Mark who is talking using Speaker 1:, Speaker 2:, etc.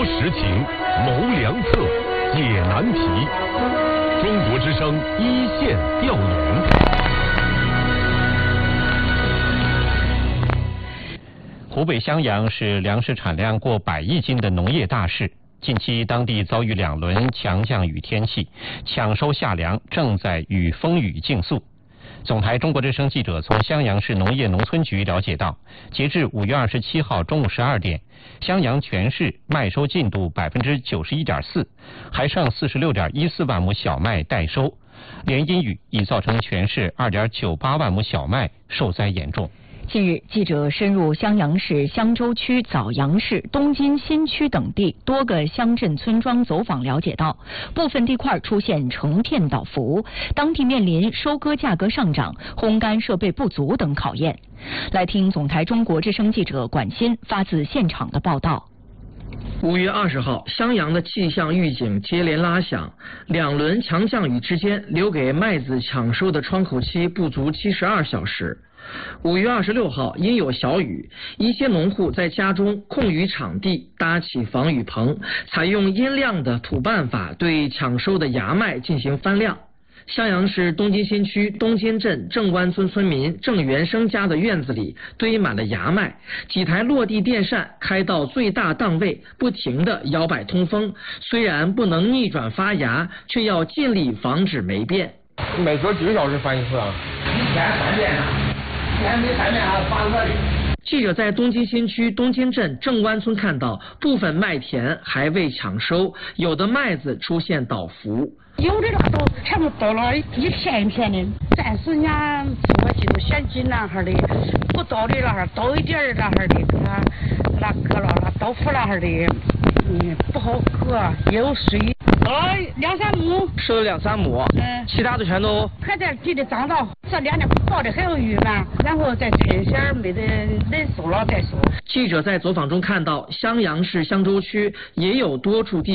Speaker 1: 实情，谋良策，解难题。中国之声一线调研。
Speaker 2: 湖北襄阳是粮食产量过100亿斤的农业大市。近期当地遭遇2轮强降雨天气，抢收夏粮正在与风雨竞速。总台中国之声记者从襄阳市农业农村局了解到，截至5月27号中午12点，襄阳全市麦收进度91.4%，还剩46.14万亩小麦待收。连阴雨已造成全市2.98万亩小麦受灾严重。
Speaker 3: 近日，记者深入襄阳市襄州区枣阳市、东津新区等地多个乡镇村庄走访了解到，部分地块出现成片倒伏，当地面临收割价格上涨、烘干设备不足等考验。来听总台中国之声记者管鑫发自现场的报道。
Speaker 4: 5月20号，襄阳的气象预警接连拉响，2轮强降雨之间，留给麦子抢收的窗口期不足72小时。5月26号，因有小雨，一些农户在家中空余场地搭起防雨棚，采用阴晾的土办法对抢收的芽麦进行翻晾。襄阳市东津新区东津镇郑湾村村民郑元生家的院子里堆满了芽麦，几台落地电扇开到最大档位，不停地摇摆通风。虽然不能逆转发芽，却要尽力防止霉变。
Speaker 5: 每隔几个小时翻一次啊？
Speaker 6: 一天3遍啊，一天没3遍还8个哩。
Speaker 4: 记者在东津新区东津镇郑湾村看到，部分麦田还未抢收，有的麦子出现倒伏。
Speaker 7: 有的那都全部倒了一片一片的，暂时人家说进入险境那哈的，不倒的那哈倒一点儿那哈的，给它割了倒伏那哈的，不好割，也有水。2、3亩，
Speaker 4: 收了2、3亩，其他的全都
Speaker 7: 还在地里长到，这2年泡的还有雨嘛，然后再趁些没得人收了再收。
Speaker 4: 记者在走访中看到，襄阳市襄州区也有多处地